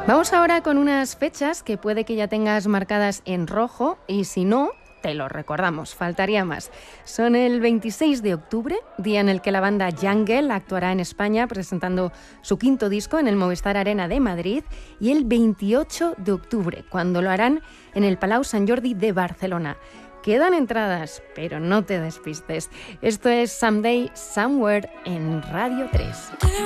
Vamos ahora con unas fechas que puede que ya tengas marcadas en rojo y si no, te lo recordamos, faltaría más. Son el 26 de octubre, día en el que la banda Jungle actuará en España presentando su quinto disco en el Movistar Arena de Madrid, y el 28 de octubre, cuando lo harán en el Palau Sant Jordi de Barcelona. Quedan entradas, pero no te despistes. Esto es Someday, Somewhere en Radio 3.